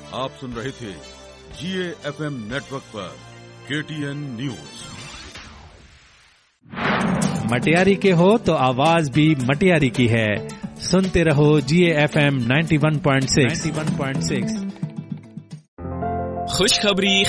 आप सुन रहे थे GAFM network पर KTN न्यूज। मटियारी के हो तो आवाज भी मटियारी की है। सुनते रहो GAFM 91.6। खुशखबरी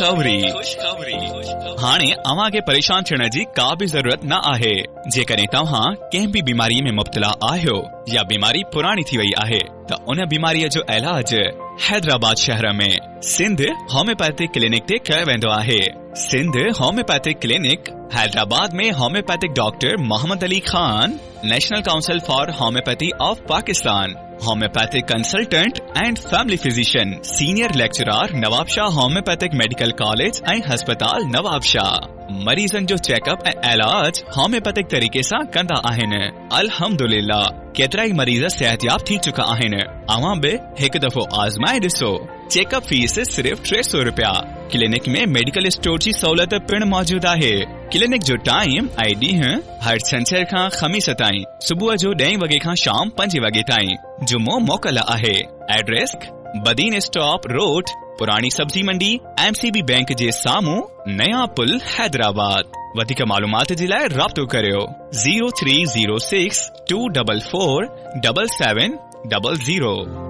हाणे अवां खे परेशान थियण जी का बि ज़रूरत न आहे। जेकॾहिं तव्हां कंहिं बि बीमारी में मुब्तला आहियो या बीमारी पुराणी थी वई आहे त उन बीमारीअ जो इलाज हैदराबाद शहर में सिंध होम्योपैथिक क्लिनिक ते कयो वेंदो आहे। सिंध होम्योपैथिक क्लिनिक हैदराबाद में homeopathic doctor Mohammad Ali Khan, national council for homeopathy of Pakistan, homeopathic consultant and family physician, senior lecturer Nawab Shah homeopathic medical college ऐं हस्पताल नवाब शाह। मरीजन जो चेकअप ऐं इलाज होम्योपैथिक तरीके सां कंदा आहिनि। अल्हम्दुलिल्लाह केतिरा ई मरीज सेहतयाब थी चुका आहिनि। अवां बि हिकु दफ़ो आज़माए ॾिसो। चेकअप फीस सिर्फ 300 रुपया। क्लिनिक में मेडिकल स्टोर जी सहूलियत पिण मौजूद आहे। क्लिनिक जो टाइम ऐं ॾींहुं हर छंछर खां ख़मीस ताईं सुबुह जो 10 वॻे खां शाम 5 वॻे ताईं। जुमो मोकल आहे। एड्रेस बदीन स्टॉप रोड, पुरानी सब्जी मंडी, MCB बैंक जे साम्हूं, नया पुल, हैदराबाद। वधीक मालूमात जे लाइ राब्तो करियो 0306 244 7700।